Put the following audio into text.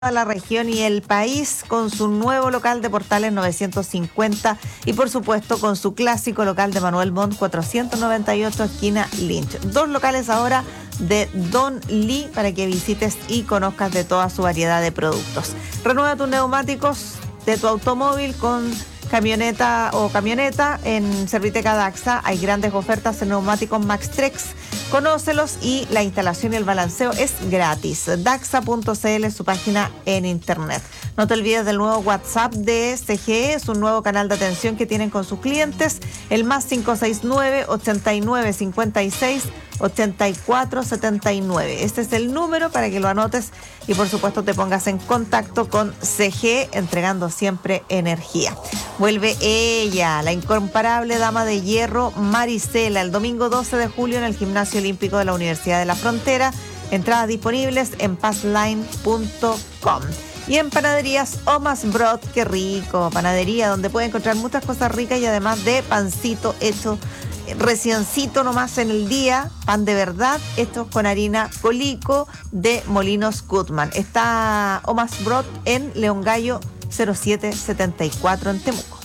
la región y el país con su nuevo local de Portales 950 y por supuesto con su clásico local de Manuel Montt 498 esquina Lynch. 2 locales ahora de Don Lee para que visites y conozcas de toda su variedad de productos. Renueva tus neumáticos de tu automóvil con camioneta en Serviteca Daxa. Hay grandes ofertas en neumáticos Maxtrex. Conócelos y la instalación y el balanceo es gratis. Daxa.cl es su página en internet. No te olvides del nuevo WhatsApp de CGE, es un nuevo canal de atención que tienen con sus clientes, el más 569-8956-8479. Este es el número para que lo anotes y por supuesto te pongas en contacto con CGE, entregando siempre energía. Vuelve ella, la incomparable dama de hierro Marisela, el domingo 12 de julio en el Gimnasio Olímpico de la Universidad de la Frontera. Entradas disponibles en passline.com. Y en Panaderías Omas Brot, qué rico, panadería donde puede encontrar muchas cosas ricas y además de pancito hecho reciencito nomás en el día, pan de verdad, hecho con harina Colico de Molinos Goodman. Está Omas Brot en León Gallo 0774 en Temuco.